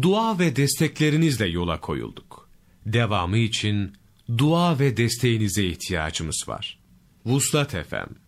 Dua ve desteklerinizle yola koyulduk. Devamı için dua ve desteğinize ihtiyacımız var. Vuslat FM